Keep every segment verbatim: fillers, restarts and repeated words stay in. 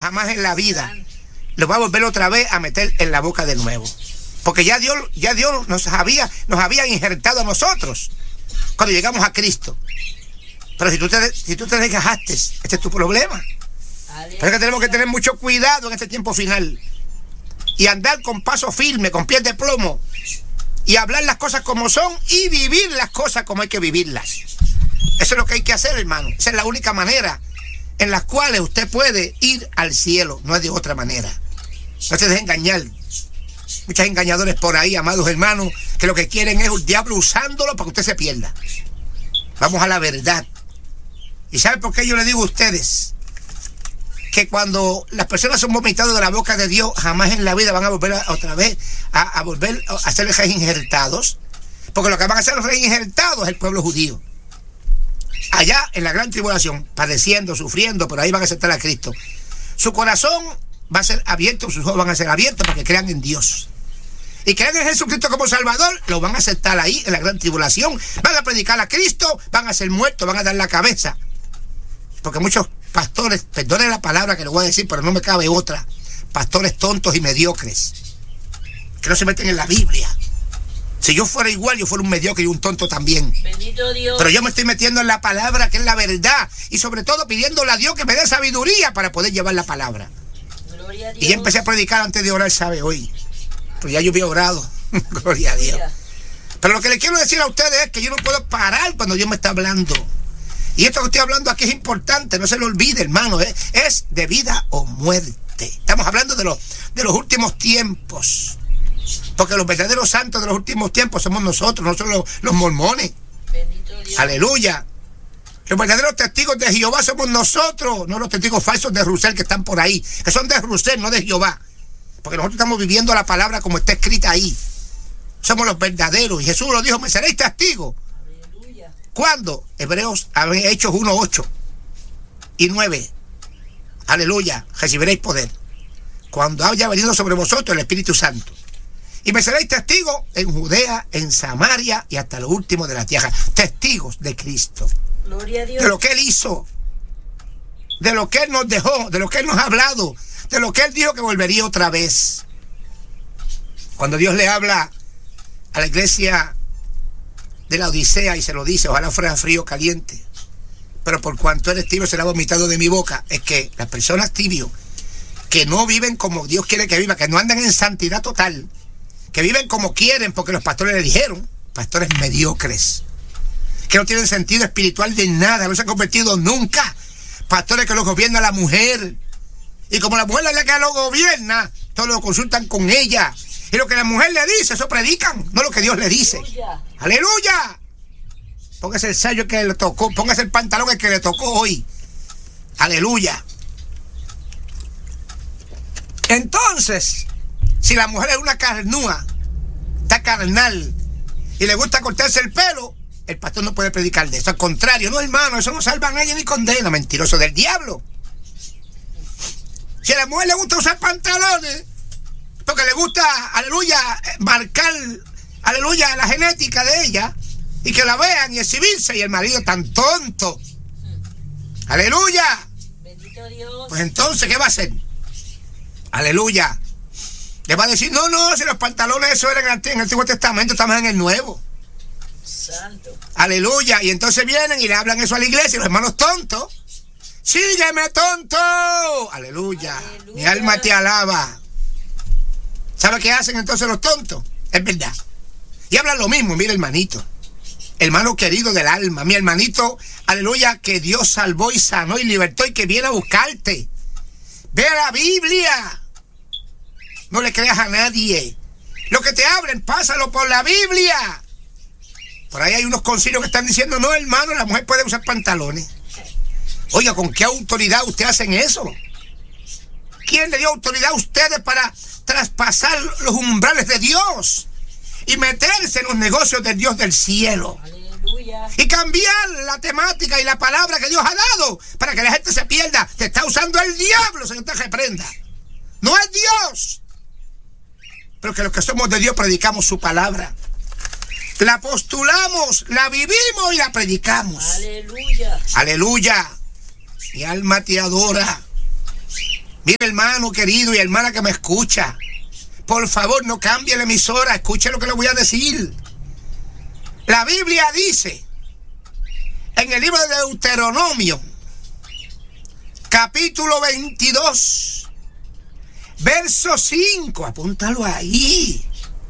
jamás en la vida los va a volver otra vez a meter en la boca de nuevo. Porque ya Dios, ya Dios nos había, nos había injertado a nosotros cuando llegamos a Cristo. Pero si tú te, si tú te desgajaste, este es tu problema. Pero es que tenemos que tener mucho cuidado en este tiempo final. Y andar con paso firme, con pies de plomo. Y hablar las cosas como son y vivir las cosas como hay que vivirlas. Eso es lo que hay que hacer, hermano. Esa es la única manera en la cual usted puede ir al cielo. No es de otra manera. No se deje engañar. Muchos engañadores por ahí, amados hermanos, que lo que quieren es el diablo usándolo para que usted se pierda. Vamos a la verdad. ¿Y sabe por qué yo le digo a ustedes que cuando las personas son vomitadas de la boca de Dios, jamás en la vida van a volver a, otra vez a, a volver a ser reinjertados? Porque lo que van a ser los reinjertados es el pueblo judío. Allá en la gran tribulación, padeciendo, sufriendo, pero ahí van a aceptar a Cristo. Su corazón va a ser abierto, sus ojos van a ser abiertos para que crean en Dios. Y crean en Jesucristo como Salvador, lo van a aceptar ahí en la gran tribulación. Van a predicar a Cristo, van a ser muertos, van a dar la cabeza. Porque muchos pastores, perdonen la palabra que le voy a decir, pero no me cabe otra, pastores tontos y mediocres, que no se meten en la Biblia. Si yo fuera igual, yo fuera un mediocre y un tonto también. Bendito Dios. Pero yo me estoy metiendo en la palabra, que es la verdad. Y sobre todo pidiéndole a Dios que me dé sabiduría para poder llevar la palabra. Gloria a Dios. Y ya empecé a predicar antes de orar, ¿sabe? Hoy. Pues ya yo había orado. Gloria a Dios. Gloria. Pero lo que le quiero decir a ustedes es que yo no puedo parar cuando Dios me está hablando. Y esto que estoy hablando aquí es importante, no se lo olvide, hermano. ¿eh? Es de vida o muerte. Estamos hablando de los, de los últimos tiempos. Porque los verdaderos santos de los últimos tiempos somos nosotros, no son los, los mormones. Bendito Dios. Aleluya. Los verdaderos testigos de Jehová somos nosotros, no los testigos falsos de Rusel que están por ahí, que son de Rusel, no de Jehová. Porque nosotros estamos viviendo la palabra como está escrita ahí. Somos los verdaderos. Y Jesús lo dijo, me seréis testigos. Aleluya. ¿Cuándo? Hebreos, Hechos uno, ocho y nueve. Aleluya. Recibiréis poder cuando haya venido sobre vosotros el Espíritu Santo. Y me seréis testigos en Judea, en Samaria y hasta lo último de la tierra. Testigos de Cristo. Gloria a Dios. De lo que Él hizo. De lo que Él nos dejó. De lo que Él nos ha hablado. De lo que Él dijo que volvería otra vez. Cuando Dios le habla a la iglesia de la Odisea y se lo dice, ojalá fuera frío o caliente, pero por cuanto eres tibio será vomitado de mi boca, es que las personas tibios que no viven como Dios quiere que viva, que no andan en santidad total, que viven como quieren porque los pastores le dijeron, pastores mediocres, que no tienen sentido espiritual de nada, no se han convertido nunca, pastores que los gobierna la mujer, y como la mujer es la que lo gobierna, todos lo consultan con ella, y lo que la mujer le dice, eso predican, no lo que Dios le dice. ¡Aleluya! ¡Aleluya! Póngase el sello que le tocó, póngase el pantalón el que le tocó hoy. ¡Aleluya! Entonces, si la mujer es una carnúa, está carnal, y le gusta cortarse el pelo, el pastor no puede predicar de eso. Al contrario, no, hermano, eso no salva a nadie ni condena. Mentiroso del diablo. Si a la mujer le gusta usar pantalones, porque le gusta, aleluya, marcar, aleluya, la genética de ella, y que la vean y exhibirse, y el marido tan tonto. ¡Aleluya! Bendito Dios. Pues entonces, ¿qué va a hacer? ¡Aleluya! Le va a decir, no, no, si los pantalones eso eran en el Antiguo Testamento, estamos en el Nuevo. Santo. ¡Aleluya! Y entonces vienen y le hablan eso a la iglesia, y los hermanos tontos, ¡sígueme, tonto! ¡Aleluya! Aleluya. Mi alma te alaba. ¿Sabe qué hacen entonces los tontos? Es verdad. Y hablan lo mismo, mira, hermanito. Hermano querido del alma, mi hermanito, aleluya, que Dios salvó y sanó y libertó y que viene a buscarte. Ve a la Biblia. No le creas a nadie. Lo que te hablen, pásalo por la Biblia. Por ahí hay unos concilios que están diciendo, no, hermano, la mujer puede usar pantalones. Oiga, ¿con qué autoridad ustedes hacen eso? ¿Quién le dio autoridad a ustedes para traspasar los umbrales de Dios y meterse en los negocios del Dios del cielo? Aleluya. Y cambiar la temática y la palabra que Dios ha dado para que la gente se pierda? Te está usando el diablo, Señor, te reprenda. No es Dios. Pero que los que somos de Dios predicamos su palabra. La postulamos, la vivimos y la predicamos. Aleluya. Aleluya. Mi alma te adora. Mire, hermano querido y hermana que me escucha, por favor no cambie la emisora, escuche lo que le voy a decir. La Biblia dice en el libro de Deuteronomio, capítulo veintidós, verso cinco, apúntalo ahí.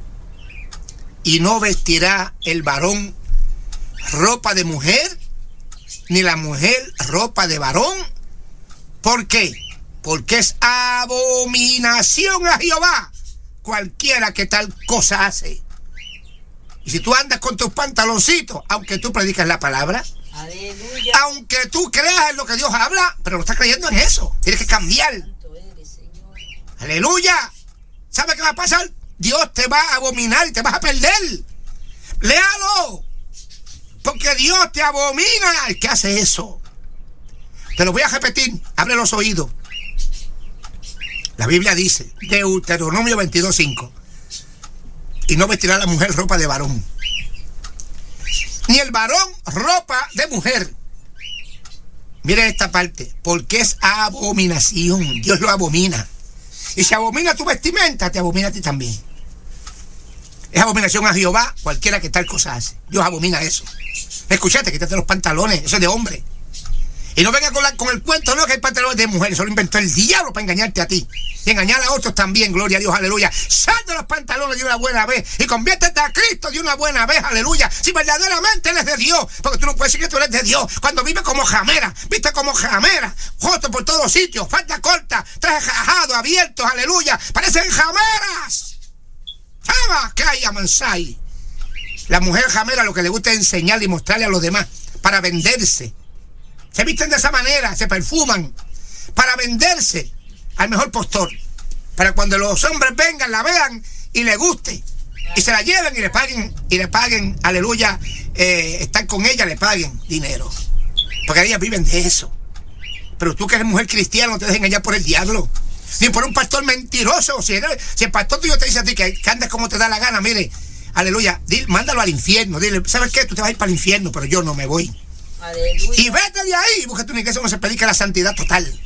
Y no vestirá el varón ropa de mujer, ni la mujer ropa de varón. ¿Por qué? Porque es abominación a Jehová cualquiera que tal cosa hace. Y si tú andas con tus pantaloncitos, aunque tú predicas la palabra, Aleluya. aunque tú creas en lo que Dios habla, pero no estás creyendo en eso, tienes que cambiar. Santo eres, Señor. Aleluya. ¿Sabe qué va a pasar? Dios te va a abominar y te vas a perder. Léalo. Porque Dios te abomina el que hace eso. Te lo voy a repetir. Abre los oídos. La Biblia dice, Deuteronomio veintidós, cinco. Y no vestirá la mujer ropa de varón, ni el varón ropa de mujer. Mire esta parte. Porque es abominación. Dios lo abomina. Y si abomina tu vestimenta, te abomina a ti también. Es abominación a Jehová cualquiera que tal cosa hace. Dios abomina eso. Escuchate, quítate los pantalones. Eso es de hombre. Y no venga con, la, con el cuento, no, que hay pantalones de mujer. Eso lo inventó el diablo para engañarte a ti. Y engañar a otros también, gloria a Dios, aleluya. Sal de los pantalones de una buena vez y conviértete a Cristo de una buena vez, aleluya. Si verdaderamente Él es de Dios, porque tú no puedes decir que tú eres de Dios cuando vives como jamera, viste como jamera, joto por todos sitios, falda corta, traje jajado, abiertos, aleluya. Parecen jameras. ¿Sabes qué hay a Mansai? La mujer jamera lo que le gusta es enseñarle y mostrarle a los demás para venderse. Se visten de esa manera, se perfuman para venderse al mejor postor, para cuando los hombres vengan, la vean y le guste y se la lleven y le paguen, y le paguen, aleluya, eh, están con ella, le paguen dinero, porque ellas viven de eso. Pero tú que eres mujer cristiana, no te dejes engañar por el diablo, ni por un pastor mentiroso. Si, eres, si el pastor tuyo te dice a ti que, que andes como te da la gana, mire, aleluya, dile, mándalo al infierno, dile, ¿sabes qué? Tú te vas a ir para el infierno, pero yo no me voy. Aleluya. Y vete de ahí, búscate una iglesia donde se predica la santidad total.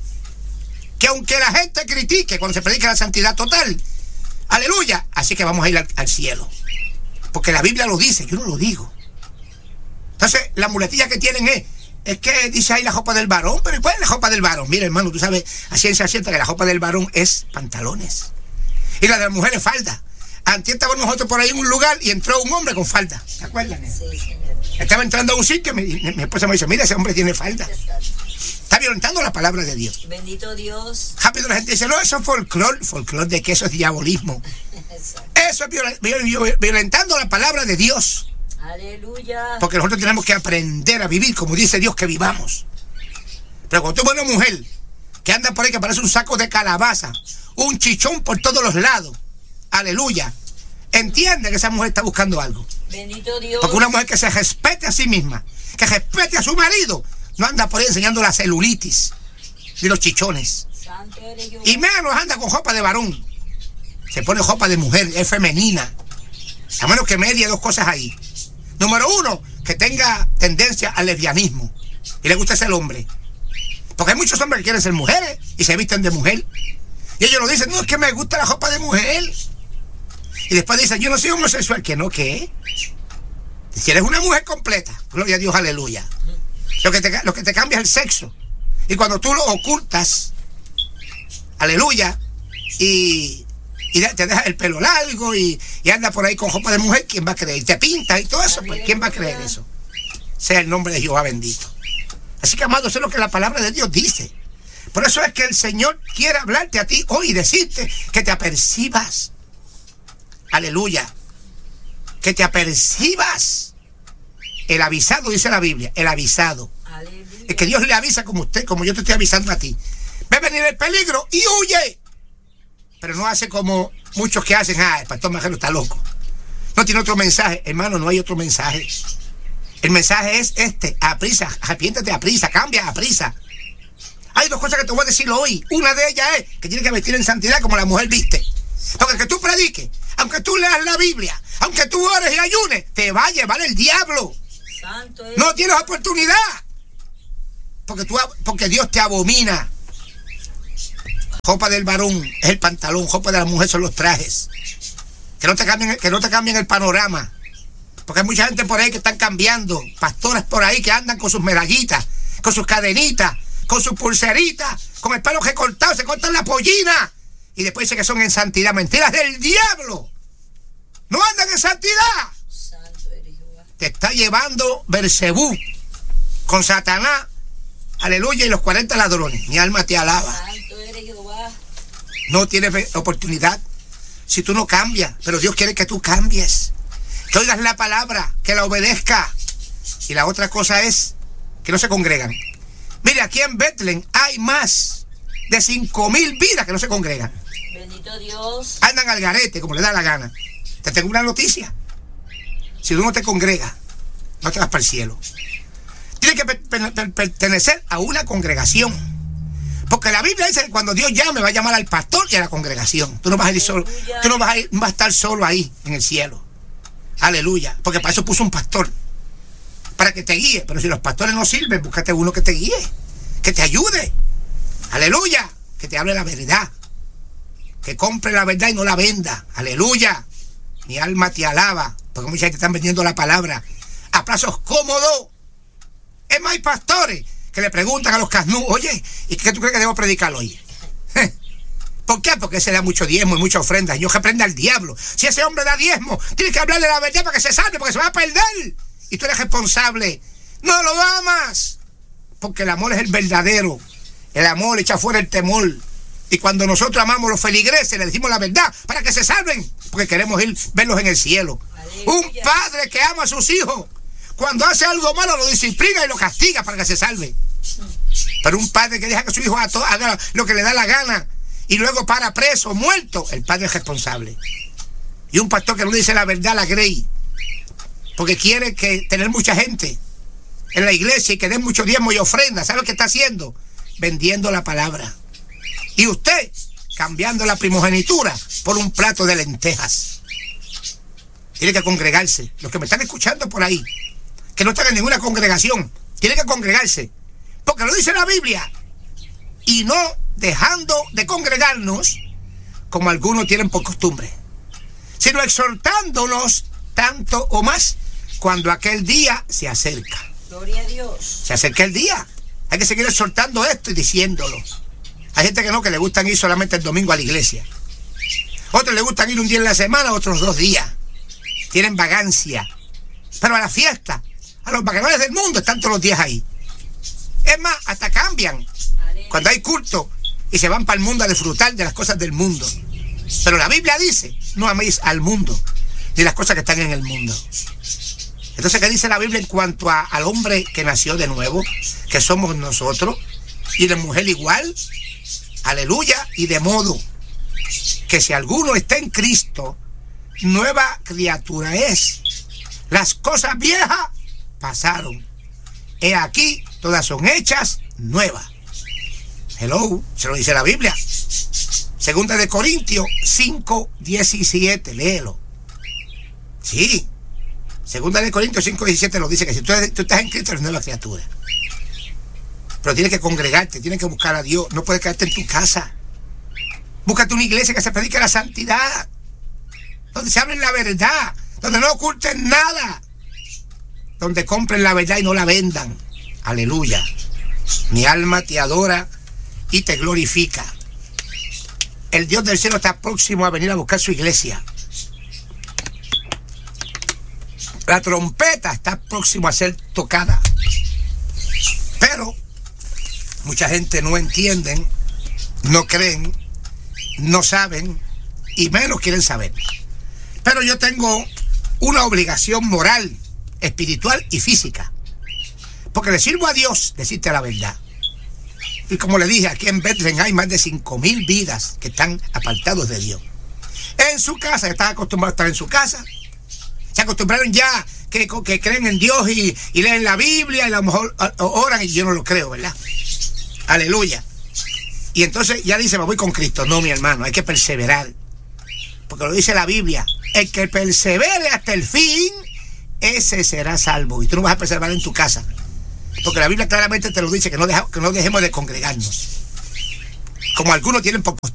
Que aunque la gente critique cuando se predica la santidad total, aleluya, así que vamos a ir al, al cielo. Porque la Biblia lo dice, yo no lo digo. Entonces, la muletilla que tienen es, es que dice ahí la ropa del varón, pero ¿cuál es la ropa del varón? Mira, hermano, tú sabes a ciencia cierta que la ropa del varón es pantalones. Y la de la mujer es falda. Antes estábamos nosotros por ahí en un lugar y entró un hombre con falda. ¿Se acuerdan? Sí, señor. Estaba entrando a un sitio y mi, mi esposa me dice, mira, ese hombre tiene falda. Está violentando la palabra de Dios. Bendito Dios. Rápido la gente dice, no, eso es folclore. ¿Folclore de qué? Eso es diabolismo. Eso es viola, viol, violentando la palabra de Dios. Aleluya. Porque nosotros tenemos que aprender a vivir como dice Dios que vivamos. Pero cuando tú ves una mujer que anda por ahí que parece un saco de calabaza, un chichón por todos los lados, aleluya, entiende que esa mujer está buscando algo. Bendito Dios. Porque una mujer que se respete a sí misma, que respete a su marido, no anda por ahí enseñando la celulitis ni los chichones. Santo eres Jehová. Y menos anda con ropa de varón. Se pone ropa de mujer, es femenina. A menos que medie dos cosas ahí. Número uno, que tenga tendencia al lesbianismo y le gusta ser hombre. Porque hay muchos hombres que quieren ser mujeres y se visten de mujer. Y ellos lo dicen, no, es que me gusta la ropa de mujer. Y después dicen, yo no soy homosexual. ¿Que no? ¿Qué? Si eres una mujer completa, gloria a Dios, aleluya. Lo que te, lo que te cambia es el sexo. Y cuando tú lo ocultas, aleluya, y, y te dejas el pelo largo y, y andas por ahí con ropa de mujer, ¿quién va a creer? Y te pintas y todo eso, pues, ¿quién va a creer eso? Sea el nombre de Jehová bendito. Así que, amado, eso es lo que la palabra de Dios dice. Por eso es que el Señor quiere hablarte a ti hoy y decirte que te apercibas. Aleluya. Que te apercibas. El avisado, dice la Biblia, el avisado. Aleluya. Es que Dios le avisa como usted, como yo te estoy avisando a ti. Ve a venir el peligro y huye. Pero no hace como muchos que hacen, ah, el pastor Majero está loco. No tiene otro mensaje. Hermano, no hay otro mensaje. El mensaje es este, a prisa, arrepiéntete a prisa, cambia a prisa. Hay dos cosas que te voy a decir hoy. Una de ellas es que tienes que vestir en santidad como la mujer viste. Porque que tú prediques, aunque tú leas la Biblia, aunque tú ores y ayunes, te va a llevar el diablo. Santo es. No tienes oportunidad. Porque, tú, porque Dios te abomina. Ropa del varón es el pantalón, ropa de la mujer son los trajes. Que no te cambien, que no te cambien el panorama. Porque hay mucha gente por ahí que están cambiando. Pastores por ahí que andan con sus medallitas, con sus cadenitas, con sus pulseritas, con el pelo recortado, se cortan la pollina. Y después dicen que son en santidad. Mentiras del diablo. No andan en santidad. Santo eres Jehová. Te está llevando Bersebú con Satanás. Aleluya, y los cuarenta ladrones. Mi alma te alaba. Santo eres Jehová. No tienes oportunidad si tú no cambias, pero Dios quiere que tú cambies, que oigas la palabra, que la obedezca. Y la otra cosa es que no se congregan. Mire, aquí en Bethlehem hay más de cinco mil vidas que no se congregan. Bendito Dios. Andan al garete como le da la gana. Te tengo una noticia: si tú no te congregas, no te vas para el cielo. Tienes que per per per pertenecer a una congregación. Porque la Biblia dice que cuando Dios llame va a llamar al pastor y a la congregación. Tú no vas a ir solo, tú no vas a, ir, vas a estar solo ahí en el cielo. Aleluya. Porque para eso puso un pastor, para que te guíe. Pero si los pastores no sirven, búscate uno que te guíe, que te ayude. Aleluya. Que te hable la verdad, que compre la verdad y no la venda. Aleluya. Mi alma te alaba. Porque mucha gente está vendiendo la palabra a plazos cómodos. Es más, hay pastores que le preguntan a los casnú: oye, ¿y qué tú crees que debo predicar hoy? ¿Por qué? Porque ese da mucho diezmo y mucha ofrenda. Yo que prenda al diablo. Si ese hombre da diezmo, tienes que hablarle la verdad para que se salve, porque se va a perder. Y tú eres responsable. No lo amas. Porque el amor es el verdadero. El amor echa fuera el temor. Y cuando nosotros amamos a los feligreses, le decimos la verdad para que se salven, porque queremos ir verlos en el cielo. Aleluya. Un padre que ama a sus hijos, cuando hace algo malo, lo disciplina y lo castiga para que se salve. Pero un padre que deja que su hijo haga lo que le da la gana y luego para preso, muerto, el padre es responsable. Y un pastor que no dice la verdad, la grey, porque quiere que tener mucha gente en la iglesia y que den mucho diezmo y ofrenda. ¿Sabe qué está haciendo? Vendiendo la palabra. Y usted cambiando la primogenitura por un plato de lentejas. Tiene que congregarse. Los que me están escuchando por ahí, que no están en ninguna congregación, tienen que congregarse, porque lo dice la Biblia. Y no dejando de congregarnos como algunos tienen por costumbre, sino exhortándonos tanto o más cuando aquel día se acerca. Gloria a Dios. Se acerca el día. Hay que seguir exhortando esto y diciéndolo. Hay gente que no, que le gustan ir solamente el domingo a la iglesia. Otros le gustan ir un día en la semana, otros dos días. Tienen vagancia. Pero a la fiesta, a los vagadores del mundo, están todos los días ahí. Es más, hasta cambian cuando hay culto y se van para el mundo a disfrutar de las cosas del mundo. Pero la Biblia dice: no améis al mundo ni las cosas que están en el mundo. Entonces, ¿qué dice la Biblia en cuanto a, al hombre que nació de nuevo, que somos nosotros, y la mujer igual? Aleluya. Y de modo que si alguno está en Cristo, nueva criatura es. Las cosas viejas pasaron, he aquí, todas son hechas nuevas. Hello, se lo dice la Biblia. Segunda de Corintios cinco diecisiete, léelo. Sí, Segunda de Corintios cinco diecisiete lo dice, que si tú, eres, tú estás en Cristo, eres nueva criatura. Pero tienes que congregarte, tienes que buscar a Dios. No puedes quedarte en tu casa. Búscate una iglesia que se predique la santidad, donde se hable la verdad, donde no oculten nada, donde compren la verdad y no la vendan. Aleluya. Mi alma te adora y te glorifica. El Dios del cielo está próximo a venir a buscar su iglesia. La trompeta está próximo a ser tocada. Pero mucha gente no entienden, no creen, no saben y menos quieren saber. Pero yo tengo una obligación moral, espiritual y física, porque le sirvo a Dios decirte la verdad. Y como le dije, aquí en Bethlehem hay más de cinco mil vidas que están apartados de Dios. En su casa, que están acostumbrados a estar en su casa, se acostumbraron ya que, que creen en Dios y, y leen la Biblia y a lo mejor oran, y yo no lo creo, ¿verdad? Aleluya. Y entonces ya dice, me voy con Cristo. No, mi hermano, hay que perseverar, porque lo dice la Biblia: el que persevere hasta el fin, ese será salvo. Y tú no vas a perseverar en tu casa, porque la Biblia claramente te lo dice, que no, deja, que no dejemos de congregarnos, como algunos tienen por costumbre.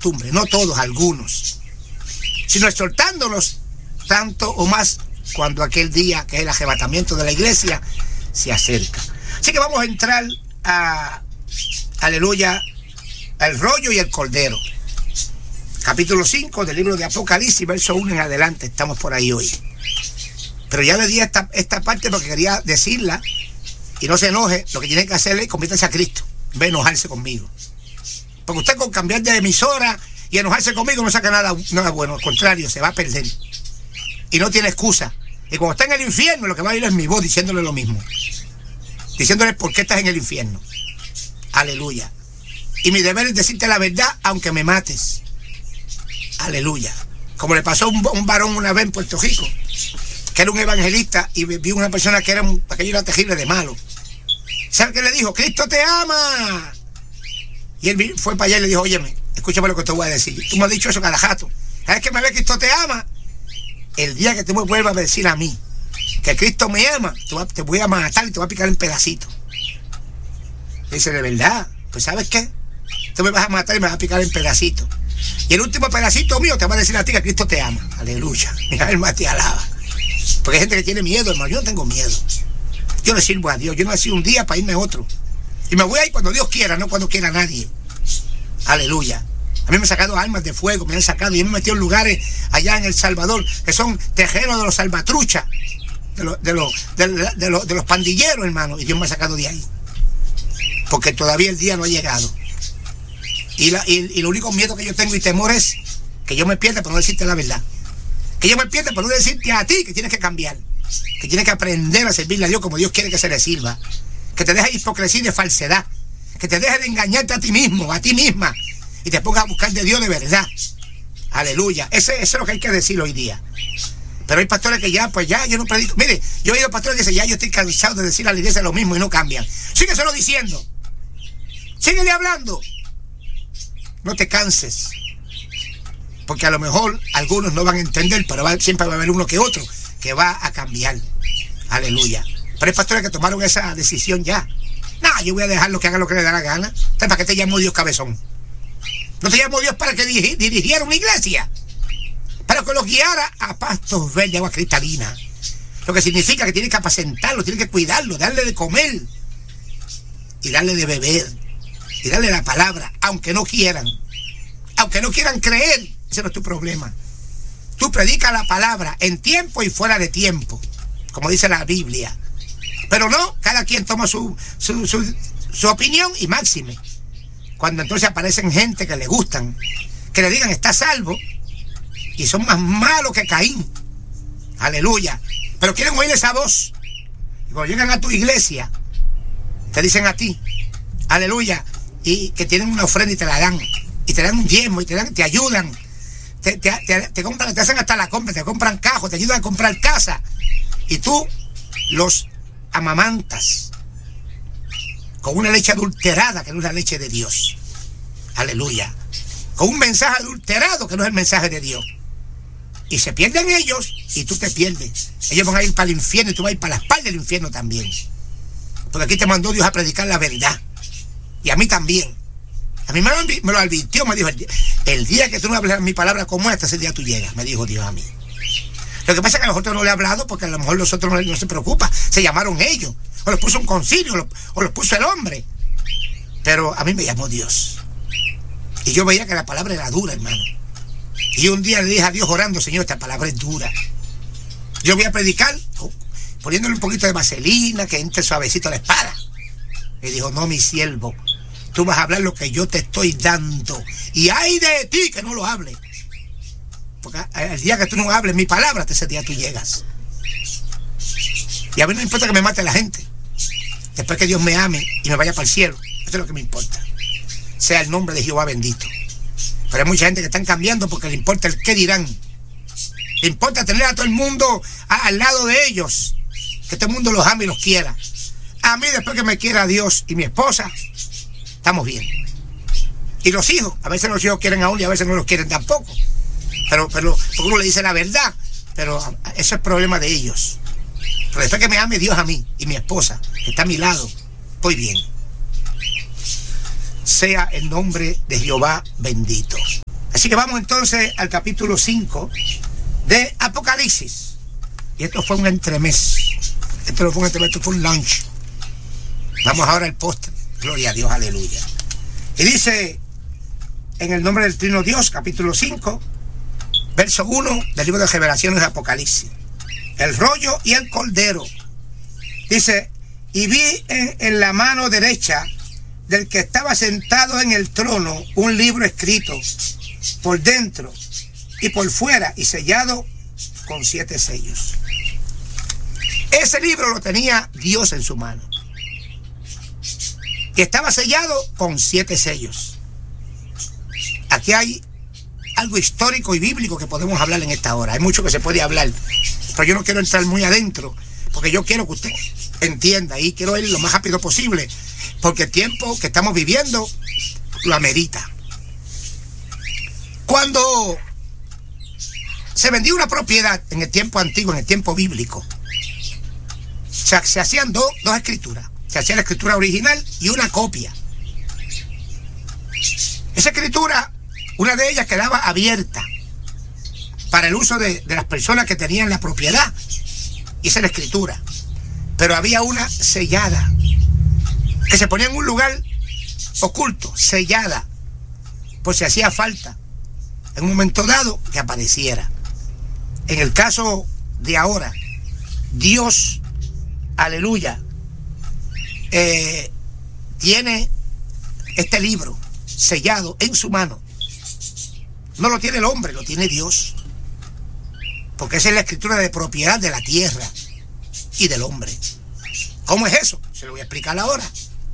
costumbre, no todos, algunos, sino exhortándolos tanto o más cuando aquel día, que es el arrebatamiento de la iglesia, se acerca. Así que vamos a entrar a, aleluya, al rollo y el cordero. Capítulo cinco del libro de Apocalipsis, verso uno en adelante, estamos por ahí hoy. Pero ya le di esta, esta parte porque quería decirla, y no se enoje, lo que tiene que hacer es conviértase a Cristo, en vez de enojarse conmigo. Porque usted con cambiar de emisora y enojarse conmigo no saca nada, nada bueno, al contrario, se va a perder. Y no tiene excusa. Y cuando está en el infierno, lo que va a ir es mi voz diciéndole lo mismo. Diciéndole por qué estás en el infierno. Aleluya. Y mi deber es decirte la verdad, aunque me mates. Aleluya. Como le pasó a un, un varón una vez en Puerto Rico, que era un evangelista, y vio una persona que era, un, aquello era terrible de malo. ¿Sabe qué le dijo? Cristo te ama. Y él fue para allá y le dijo, óyeme, escúchame lo que te voy a decir. Tú me has dicho eso cada jato. ¿Sabes que me ve Cristo te ama? El día que tú me vuelvas a decir a mí que Cristo me ama, te voy a matar y te voy a picar en pedacitos. Dice, ¿de verdad? Pues ¿sabes qué? Tú me vas a matar y me vas a picar en pedacitos. Y el último pedacito mío te va a decir a ti que Cristo te ama. Aleluya. Mira, el más te alaba. Porque hay gente que tiene miedo, hermano. Yo no tengo miedo. Yo le sirvo a Dios. Yo nací un día para irme a otro. Y me voy a ir cuando Dios quiera, no cuando quiera nadie. Aleluya. A mí me han sacado armas de fuego, me han sacado y me he metido en lugares allá en El Salvador que son terrenos de los salvatruchas, de los, de los, de, de, los, de los pandilleros, hermano. Y Dios me ha sacado de ahí. Porque todavía el día no ha llegado. Y, la, y, y lo único miedo que yo tengo y temor es que yo me pierda por no decirte la verdad. Que yo me pierda por no decirte a ti que tienes que cambiar. Que tienes que aprender a servirle a Dios como Dios quiere que se le sirva. Que te deje de hipocresía y de falsedad. Que te deje de engañarte a ti mismo, a ti misma. Y te pongas a buscar de Dios de verdad. Aleluya. Ese, eso es lo que hay que decir hoy día. Pero hay pastores que ya, pues ya, yo no predico. Mire, yo he oído pastores que dicen, ya yo estoy cansado de decir a la iglesia lo mismo y no cambian. Sígueselo diciendo. Síguele hablando. No te canses. Porque a lo mejor algunos no van a entender, pero va, siempre va a haber uno que otro que va a cambiar. Aleluya. Pero hay pastores que tomaron esa decisión ya. No, yo voy a dejarlo que haga lo que le da la gana. ¿Para qué te llamó Dios, cabezón? No te llamó Dios para que dirigi, dirigiera una iglesia, para que los guiara a pastos verdes, agua cristalina. Lo que significa que tienes que apacentarlo, tienes que cuidarlo, darle de comer y darle de beber y darle la palabra, aunque no quieran, aunque no quieran creer. Ese no es tu problema. Tú predicas la palabra en tiempo y fuera de tiempo, como dice la Biblia. Pero no, cada quien toma su, su, su, su opinión y máxime. Cuando entonces aparecen gente que le gustan, que le digan está salvo, y son más malos que Caín. Aleluya. Pero quieren oír esa voz. Y cuando llegan a tu iglesia, te dicen a ti, aleluya, y que tienen una ofrenda y te la dan, y te dan un diezmo, y te dan, te ayudan, te, te, te, te compran, te hacen hasta la compra, te compran cajos, te ayudan a comprar casa, y tú los amamantas con una leche adulterada que no es la leche de Dios. Aleluya. Con un mensaje adulterado que no es el mensaje de Dios. Y se pierden ellos y tú te pierdes. Ellos van a ir para el infierno y tú vas a ir para la espalda del infierno también. Porque aquí te mandó Dios a predicar la verdad. Y a mí también. A mí me lo, me lo advirtió, me dijo, el día, el día que tú no hables mi palabra como esta, ese día tú llegas, me dijo Dios a mí. Lo que pasa es que a nosotros no le he hablado porque a lo mejor nosotros no, no se preocupa. Se llamaron ellos. O los puso un concilio, o los, o los puso el hombre. Pero a mí me llamó Dios. Y yo veía que la palabra era dura, hermano. Y un día le dije a Dios orando, Señor, esta palabra es dura. Yo voy a predicar poniéndole un poquito de vaselina, que entre suavecito la espada. Y dijo, no, mi siervo, tú vas a hablar lo que yo te estoy dando. Y ay de ti que no lo hables. Porque el día que tú no hables mi palabra, ese día tú llegas. Y a mí no me importa que me mate la gente. Después que Dios me ame y me vaya para el cielo. Eso es lo que me importa. Sea el nombre de Jehová bendito. Pero hay mucha gente que están cambiando porque le importa el qué dirán. Le importa tener a todo el mundo a, al lado de ellos. Que todo el mundo los ame y los quiera. A mí, después que me quiera Dios y mi esposa, estamos bien. Y los hijos, a veces los hijos quieren a uno y a veces no los quieren tampoco. Pero, pero porque uno le dice la verdad. Pero eso es problema de ellos. Pero después que me ame Dios a mí y mi esposa, que está a mi lado, estoy bien. Sea el nombre de Jehová bendito. Así que vamos entonces al capítulo cinco de Apocalipsis. Y esto fue un entremés. Esto no fue un entremés, esto fue un lunch. Vamos ahora al postre. Gloria a Dios, aleluya. Y dice, en el nombre del Trino Dios, capítulo cinco, verso uno del libro de Revelaciones de Apocalipsis. El rollo y el cordero. Dice, y vi en, en la mano derecha del que estaba sentado en el trono un libro escrito por dentro y por fuera y sellado con siete sellos. Ese libro lo tenía Dios en su mano y estaba sellado con siete sellos. Aquí hay algo histórico y bíblico que podemos hablar en esta hora. Hay mucho que se puede hablar, pero yo no quiero entrar muy adentro, porque yo quiero que usted entienda y quiero ir lo más rápido posible, porque el tiempo que estamos viviendo lo amerita. Cuando se vendía una propiedad en el tiempo antiguo, en el tiempo bíblico, se, se hacían do, dos escrituras. Se hacía la escritura original y una copia. Esa escritura, una de ellas quedaba abierta para el uso de, de las personas que tenían la propiedad. Y esa es la escritura. Pero había una sellada, que se ponía en un lugar oculto, sellada, por si hacía falta en un momento dado que apareciera. En el caso de ahora, Dios, aleluya, eh, tiene este libro sellado en su mano. No lo tiene el hombre, lo tiene Dios, porque esa es la escritura de propiedad de la tierra y del hombre. ¿Cómo es eso? Se lo voy a explicar ahora.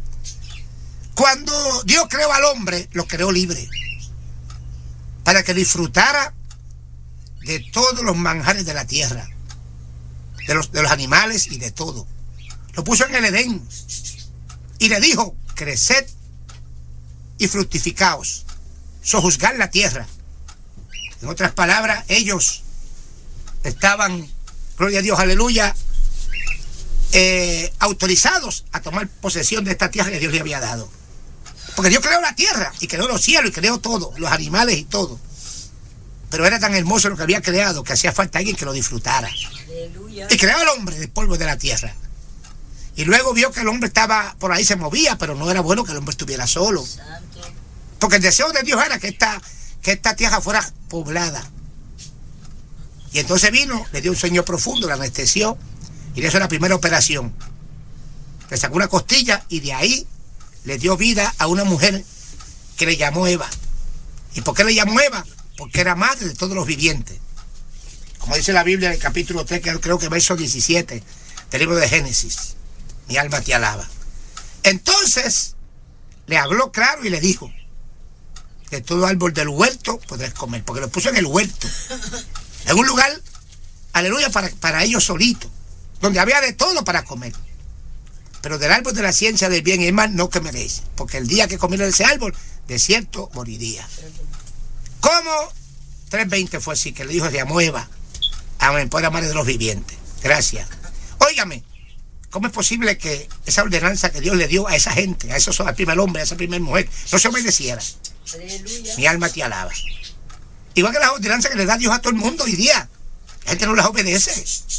Cuando Dios creó al hombre, lo creó libre, para que disfrutara de todos los manjares de la tierra, de los, de los animales y de todo. Lo puso en el Edén y le dijo, creced y fructificaos, sojuzgad la tierra. En otras palabras, ellos estaban, gloria a Dios, aleluya, eh, autorizados a tomar posesión de esta tierra que Dios le había dado. Porque Dios creó la tierra y creó los cielos y creó todo, los animales y todo. Pero era tan hermoso lo que había creado que hacía falta alguien que lo disfrutara. Aleluya. Y creó al hombre del polvo de la tierra. Y luego vio que el hombre estaba por ahí, se movía, pero no era bueno que el hombre estuviera solo. Santo. Porque el deseo de Dios era que esta, que esta tierra fuera poblada. Y entonces vino, le dio un sueño profundo, la anestesió y le hizo la primera operación. Le sacó una costilla y de ahí le dio vida a una mujer que le llamó Eva. ¿Y por qué le llamó Eva? Porque era madre de todos los vivientes. Como dice la Biblia en el capítulo tres, que creo que verso diecisiete del libro de Génesis. Mi alma te alaba. Entonces le habló claro y le dijo, de todo árbol del huerto podrás comer, porque lo puso en el huerto, en un lugar, aleluya, para, para ellos solitos, donde había de todo para comer. Pero del árbol de la ciencia del bien y el mal no comeréis, porque el día que comieron ese árbol, de cierto moriría. ¿Cómo? tres veinte fue así, que le dijo, se llamó Eva. Amén, por la madre de los vivientes. Gracias. Óigame, ¿cómo es posible que esa ordenanza que Dios le dio a esa gente, a esos, al primer hombre, a esa primera mujer, no se obedeciera? Aleluya. Mi alma te alaba. Igual que las ordenanzas que le da Dios a todo el mundo hoy día, la gente no las obedece.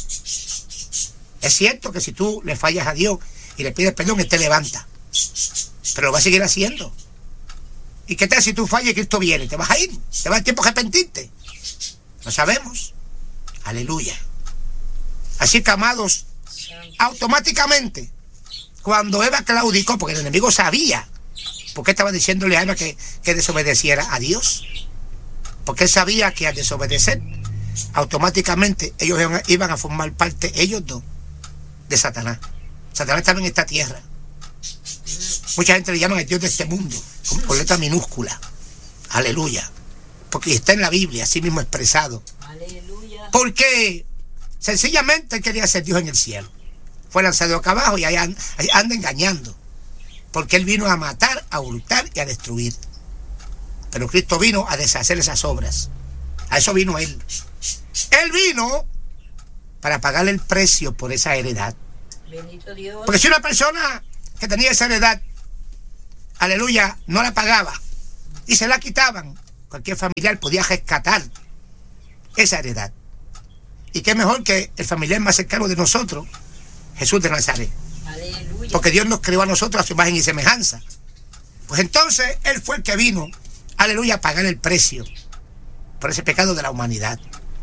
Es cierto que si tú le fallas a Dios y le pides perdón, Él te levanta, pero lo va a seguir haciendo. ¿Y qué tal si tú fallas y Cristo viene? ¿Te vas a ir? ¿Te va el tiempo a arrepentirte? No sabemos. Aleluya. Así que, amados, automáticamente, cuando Eva claudicó, porque el enemigo sabía por qué estaba diciéndole a Eva que, que desobedeciera a Dios, porque él sabía que al desobedecer, automáticamente ellos iban a formar parte, ellos dos, de Satanás. Satanás estaba en esta tierra. Mucha gente le llama el Dios de este mundo, con letra minúscula. Aleluya. Porque está en la Biblia, así mismo expresado. Aleluya. Porque sencillamente él quería ser Dios en el cielo. Fue lanzado acá abajo y ahí anda, ahí anda engañando. Porque él vino a matar, a hurtar y a destruir. Pero Cristo vino a deshacer esas obras. A eso vino él. Él vino para pagarle el precio por esa heredad. Bendito Dios. Porque si una persona que tenía esa heredad, aleluya, no la pagaba y se la quitaban, cualquier familiar podía rescatar esa heredad. Y qué mejor que el familiar más cercano de nosotros, Jesús de Nazaret. Aleluya. Porque Dios nos creó a nosotros a su imagen y semejanza. Pues entonces Él fue el que vino, aleluya, a pagar el precio por ese pecado de la humanidad.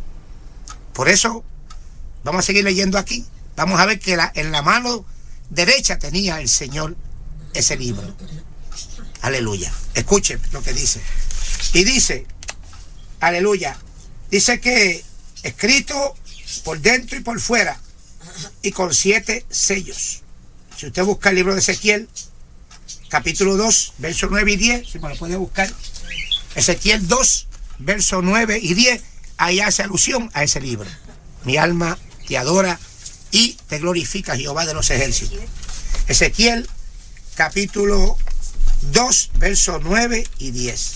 Por eso, vamos a seguir leyendo aquí. Vamos a ver que la, en la mano derecha tenía el Señor ese libro. Aleluya. Escuchen lo que dice. Y dice, aleluya, dice que escrito por dentro y por fuera y con siete sellos. Si usted busca el libro de Ezequiel, capítulo dos, versos nueve y diez, si me lo puede buscar, Ezequiel dos, versos nueve y diez, ahí hace alusión a ese libro. Mi alma te adora y te glorifica, Jehová de los ejércitos. Ezequiel, capítulo dos, versos nueve y diez.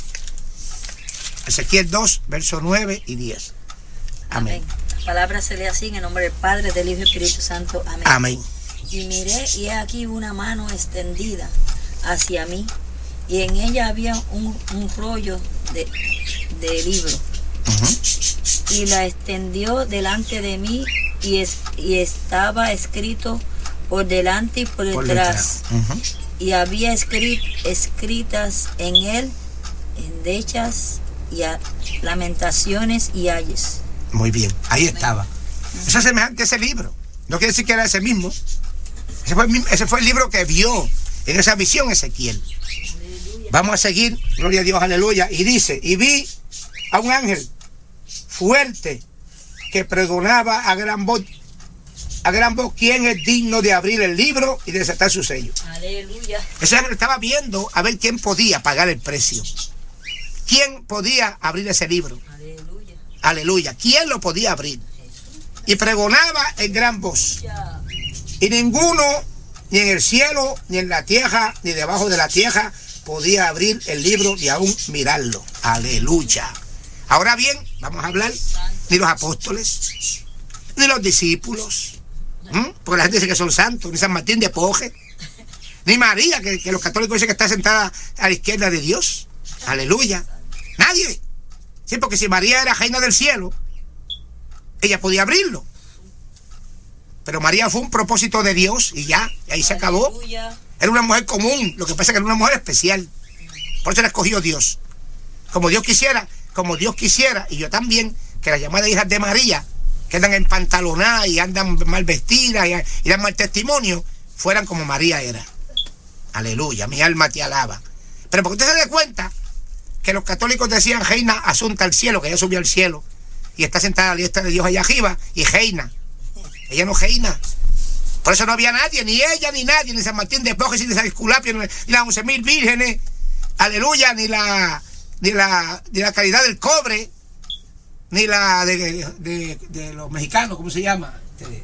Ezequiel dos, versos nueve y diez. Amén. Amén. La palabra se lee así en el nombre del Padre, del Hijo y del Espíritu Santo. Amén. Amén. Y miré, y he aquí una mano extendida hacia mí, y en ella había un, un rollo de, de libro. Uh-huh. Y la extendió delante de mí, y, es, y estaba escrito por delante y por detrás. Uh-huh. Y había escrit, escritas en él endechas y a, lamentaciones y ayes. Muy bien, ahí estaba. Uh-huh. Eso es semejante a ese libro. No quiere decir que era ese mismo. Ese fue, ese fue el libro que vio en esa visión Ezequiel. Aleluya. Vamos a seguir, gloria a Dios, aleluya. Y dice, y vi a un ángel fuerte que pregonaba a gran voz, a gran voz, ¿quién es digno de abrir el libro y desatar su sello? Aleluya. Ese ángel estaba viendo a ver quién podía pagar el precio. ¿Quién podía abrir ese libro? Aleluya. Aleluya. ¿Quién lo podía abrir? Y pregonaba en gran voz. Y ninguno, ni en el cielo, ni en la tierra, ni debajo de la tierra, podía abrir el libro ni aún mirarlo. Aleluya. Ahora bien, vamos a hablar, ni los apóstoles, ni los discípulos, ¿Mm? porque la gente dice que son santos, ni San Martín de Porres, ni María, que, que los católicos dicen que está sentada a la izquierda de Dios. Aleluya. Nadie. Sí, porque si María era reina del cielo, ella podía abrirlo. Pero María fue un propósito de Dios y ya, y ahí se acabó. Aleluya. Era una mujer común, lo que pasa es que era una mujer especial. Por eso la escogió Dios. Como Dios quisiera, como Dios quisiera, y yo también, que las llamadas hijas de María, que andan empantalonadas y andan mal vestidas y, y dan mal testimonio, fueran como María era. Aleluya, mi alma te alaba. Pero porque usted se dé cuenta que los católicos decían reina asunta al cielo, que ella subió al cielo y está sentada a la diestra de Dios allá arriba, y reina. Ella no reina. Por eso no había nadie, ni ella, ni nadie, ni San Martín de Porres, ni San Esculapio, ni las once mil vírgenes, aleluya, ni la, ni la, ni la caridad del cobre, ni la de, de, de, de los mexicanos, ¿cómo se llama?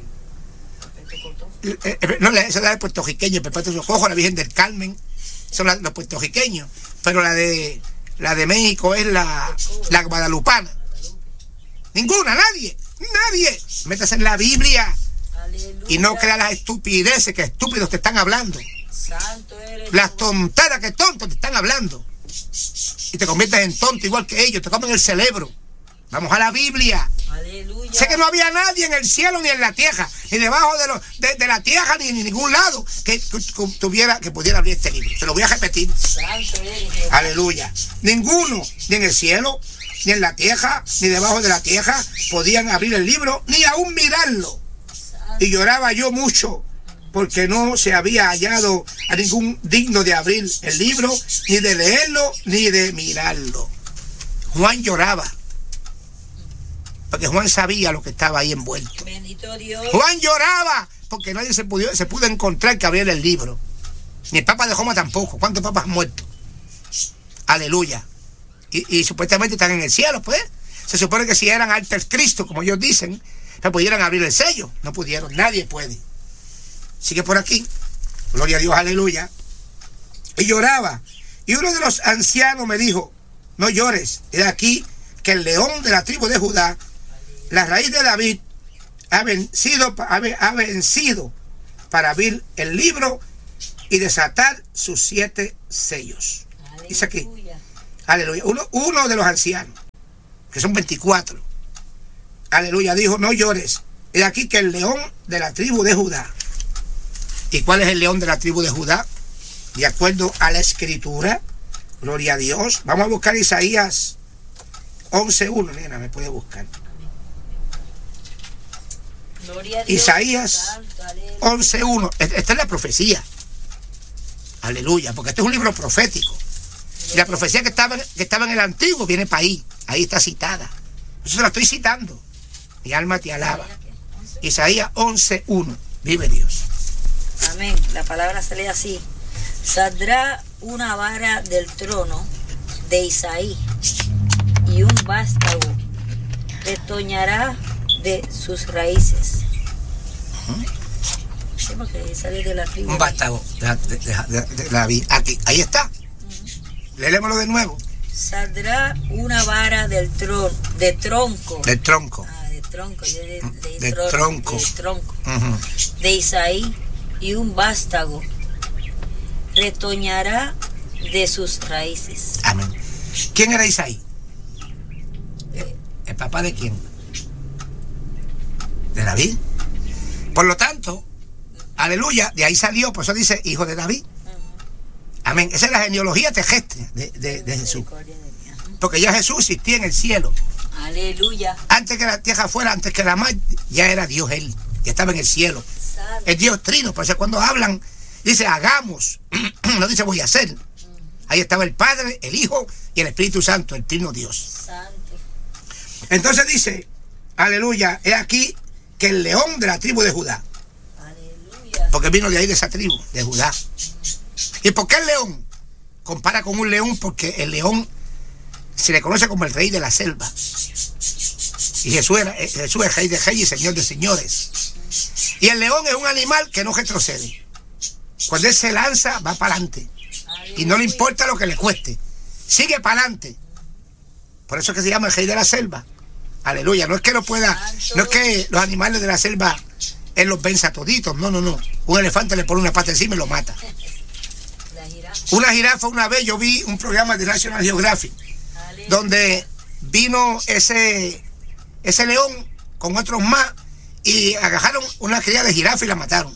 Eh, eh, no, esa es la de puertorriqueño, el Perpetuo Socorro, la Virgen del Carmen, son la, los puertorriqueños, pero la de la de México es la, la guadalupana. Ninguna, nadie, nadie. Métase en la Biblia. Aleluya. Y no crea las estupideces que estúpidos te están hablando. Santo eres. Las tontadas que tontos te están hablando. Y te conviertes en tonto igual que ellos, te comen el cerebro. Vamos a la Biblia. Aleluya. Sé que no había nadie en el cielo ni en la tierra, ni debajo de, lo, de, de la tierra, ni en ningún lado que, que, que tuviera, que pudiera abrir este libro. Se lo voy a repetir. Santo eres. Aleluya. Ninguno, ni en el cielo, ni en la tierra, ni debajo de la tierra, podían abrir el libro, ni aún mirarlo. Y lloraba yo mucho, porque no se había hallado a ningún digno de abrir el libro, ni de leerlo, ni de mirarlo. Juan lloraba, porque Juan sabía lo que estaba ahí envuelto. Bendito Dios. Juan lloraba, porque nadie se pudo, se pudo encontrar que abriera el libro. Ni el Papa de Roma tampoco. ¿Cuántos papas han muerto? Aleluya. Y, y supuestamente están en el cielo, pues. Se supone que si eran alter Cristo, como ellos dicen, no pudieran abrir el sello. No pudieron, nadie puede. Sigue por aquí. Gloria a Dios, aleluya. Y lloraba. Y uno de los ancianos me dijo, no llores, he aquí que el león de la tribu de Judá, la raíz de David, ha vencido, ha, ha vencido para abrir el libro y desatar sus siete sellos. Aleluya. Dice aquí. aleluya, uno, uno de los ancianos, que son veinticuatro, aleluya, dijo, no llores, he aquí que el león de la tribu de Judá. ¿Y cuál es el león de la tribu de Judá? De acuerdo a la escritura, gloria a Dios. Vamos a buscar Isaías once uno, nena, me puede buscar. Gloria a Dios. Isaías once uno, esta es la profecía. Aleluya, porque este es un libro profético. Y la profecía que estaba, que estaba en el antiguo viene para ahí. Ahí está citada. Yo se la estoy citando. Mi alma te alaba. Isaías once uno. Vive Dios. Amén. La palabra se lee así. Saldrá una vara del trono de Isaí y un vástago retoñará de sus raíces. Uh-huh. Sí, porque sale de la tribu. Un vástago de, de, de, de, de la vida. Aquí, ahí está. Uh-huh. Léemoslo de nuevo. Saldrá una vara del trono, de tronco. Del tronco. Ah, de tronco. De, de, de, de tron, tronco. De tronco. Uh-huh. De Isaí y un vástago retoñará de sus raíces. Amén. ¿Quién era Isaí? ¿El, el papá de quién? De David. Por lo tanto, aleluya, de ahí salió, por eso dice hijo de David. Amén. Esa es la genealogía terrestre de, de, de Jesús. Porque ya Jesús existía en el cielo. Aleluya. Antes que la tierra fuera, antes que la mar, ya era Dios él. Ya estaba en el cielo. Santo. El Dios trino. Por eso cuando hablan, dice hagamos. No dice voy a hacer. Ahí estaba el Padre, el Hijo y el Espíritu Santo, el trino Dios. Santo. Entonces dice, aleluya, he aquí que el león de la tribu de Judá. Aleluya. Porque vino de ahí, de esa tribu, de Judá. ¿Y por qué el león? Compara con un león porque el león se le conoce como el rey de la selva. Y Jesús, era, Jesús es rey de reyes y señor de señores. Y el león es un animal que no retrocede. Cuando él se lanza, va para adelante. Y no le importa lo que le cueste. Sigue para adelante. Por eso es que se llama el rey de la selva. Aleluya. No es que no pueda, no es que los animales de la selva él los venza toditos. No, no, no. Un elefante le pone una pata encima y lo mata. Una jirafa, una vez yo vi un programa de National Geographic donde vino ese ese león con otros más y agarraron una cría de jirafa y la mataron.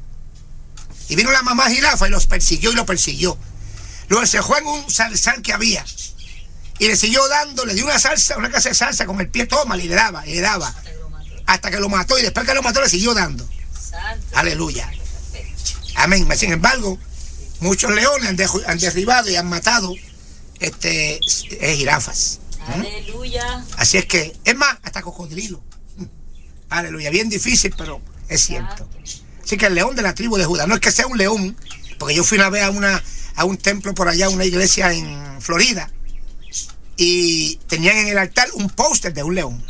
Y vino la mamá jirafa y los persiguió y lo persiguió. Lo encerró en un salsal que había y le siguió dando, le dio una salsa, una casa de salsa con el pie, toma, y le daba, y le daba hasta que lo mató, y después que lo mató le siguió dando. Aleluya. Amén. Sin embargo, muchos leones han, de, han derribado y han matado este, eh, jirafas. Aleluya. ¿Mm? Así es que, es más, hasta cocodrilo. Aleluya. Bien difícil, pero es cierto. Así que el león de la tribu de Judá, no es que sea un león, porque yo fui una vez a, una, a un templo por allá, una iglesia en Florida, y tenían en el altar un póster de un león.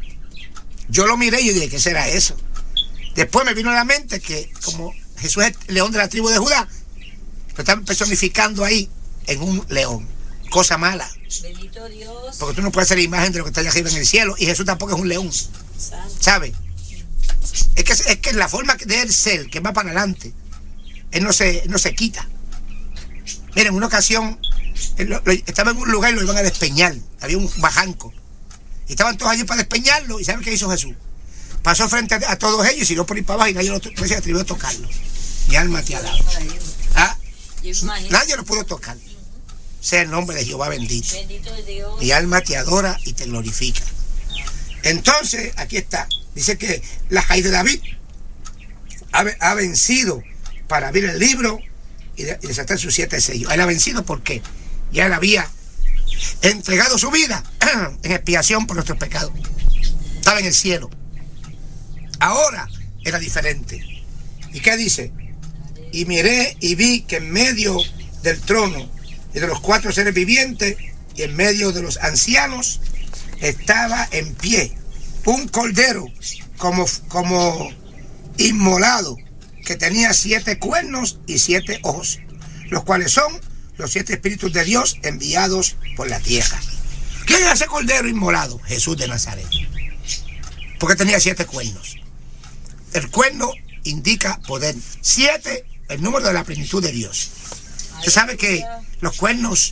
Yo lo miré y dije, ¿qué será eso? Después me vino a la mente que como Jesús es el león de la tribu de Judá, lo están personificando ahí en un león. Cosa mala. Bendito Dios. Porque tú no puedes hacer imagen de lo que está allá arriba en el cielo, y Jesús tampoco es un león. ¿Sabes? Es que, es que la forma de él ser, que va para adelante, él no se, no se quita. Miren, en una ocasión, él lo, lo, estaba en un lugar y lo iban a despeñar. Había un bajanco. Y estaban todos allí para despeñarlo. ¿Y saben qué hizo Jesús? Pasó frente a, a todos ellos y siguió por ahí para abajo y nadie, lo, nadie se atrevió a tocarlo. Mi alma te alaba. ¿Ah? Nadie lo pudo tocar. Sea el nombre de Jehová bendito. Bendito Dios. Mi alma te adora y te glorifica. Entonces, aquí está. Dice que la raíz de David ha, ha vencido para abrir el libro y, de, y desatar sus siete sellos. Él ha vencido porque ya él había entregado su vida en expiación por nuestros pecados. Estaba en el cielo. Ahora era diferente. ¿Y qué dice? Y miré y vi que en medio del trono y de los cuatro seres vivientes y en medio de los ancianos estaba en pie un cordero como, como inmolado, que tenía siete cuernos y siete ojos, los cuales son los siete espíritus de Dios enviados por la tierra. ¿Quién es ese cordero inmolado? Jesús de Nazaret. Porque tenía siete cuernos. El cuerno indica poder. Siete, el número de la plenitud de Dios. Usted sabe que los cuernos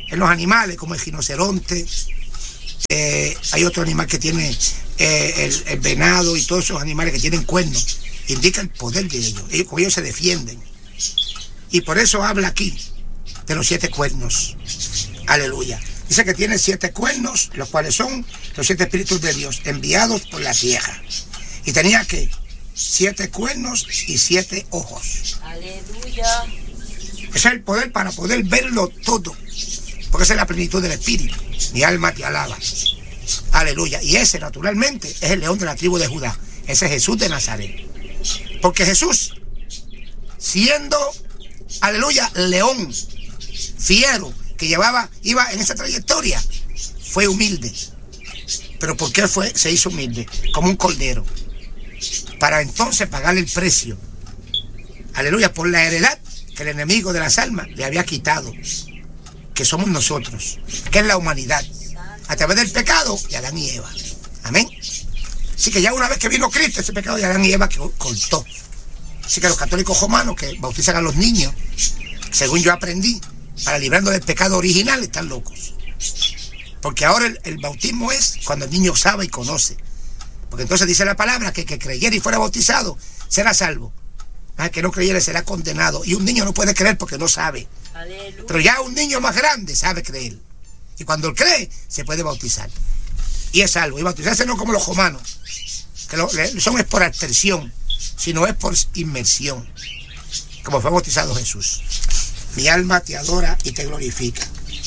en los animales, como el rinoceronte. Eh, hay otro animal que tiene eh, el, el venado y todos esos animales que tienen cuernos. Indica el poder de ellos. Ellos, con ellos se defienden. Y por eso habla aquí de los siete cuernos. Aleluya. Dice que tiene siete cuernos, los cuales son los siete espíritus de Dios enviados por la tierra. Y tenía que siete cuernos y siete ojos. Aleluya. Ese es el poder para poder verlo todo. Porque esa es la plenitud del espíritu. Mi alma te alaba. Aleluya. Y ese, naturalmente, es el león de la tribu de Judá. Ese es Jesús de Nazaret. Porque Jesús, siendo, aleluya, león, fiero, que llevaba, iba en esa trayectoria, fue humilde. Pero ¿por qué fue, se hizo humilde? Como un cordero. Para entonces pagarle el precio. Aleluya, por la heredad que el enemigo de las almas le había quitado. Que somos nosotros, que es la humanidad. A través del pecado de Adán y Eva. Amén. Así que ya una vez que vino Cristo, ese pecado de Adán y Eva que cortó. Así que los católicos romanos que bautizan a los niños, según yo aprendí, para librarnos del pecado original, están locos. Porque ahora el, el bautismo es cuando el niño sabe y conoce. Porque entonces dice la palabra que el que creyera y fuera bautizado será salvo. El que no creyera será condenado. Y un niño no puede creer porque no sabe. Aleluya. Pero ya un niño más grande sabe creer. Y cuando él cree, se puede bautizar. Y es salvo. Y bautizarse no como los romanos, que lo, son es por aspersión, sino es por inmersión. Como fue bautizado Jesús. Mi alma te adora y te glorifica.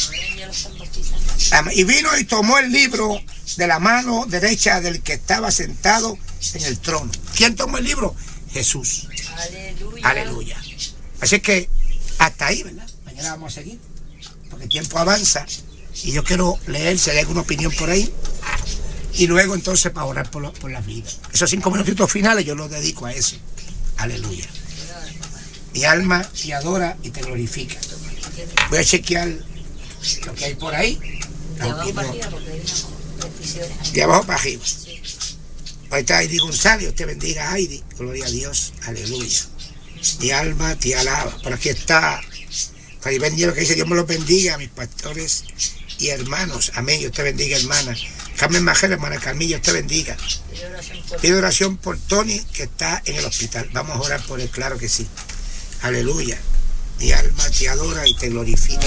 Y vino y tomó el libro de la mano derecha del que estaba sentado en el trono. ¿Quién tomó el libro? Jesús. Aleluya. Aleluya. Así que hasta ahí, ¿verdad? Mañana vamos a seguir, porque el tiempo avanza y yo quiero leer si hay alguna opinión por ahí y luego entonces para orar por, lo, por la vida. Esos cinco minutitos finales yo los dedico a eso. Aleluya. Mi alma te adora y te glorifica. Voy a chequear lo que hay por ahí. De abajo para arriba, porque hay unas repeticiones. De abajo para arriba. Ahí está Heidi González. Dios te bendiga, Heidi. Gloria a Dios. Aleluya. Mi alma te alaba. Por aquí está Caribén Hielo, que dice: Dios me los bendiga, mis pastores y hermanos. Amén. Dios te bendiga, hermana. Carmen Majera, hermana Carmen, Dios te bendiga. Pido oración por Tony, que está en el hospital. Vamos a orar por él, claro que sí. Aleluya. Mi alma te adora y te glorifica.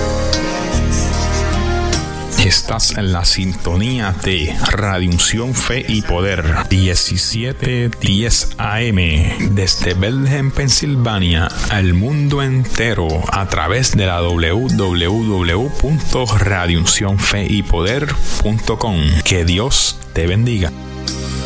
Estás en la sintonía de Radio Unción, Fe y Poder, diecisiete diez A M, desde Bethlehem, Pensilvania, al mundo entero, a través de la doble u doble u doble u punto radio unción fe y poder punto com. Que Dios te bendiga.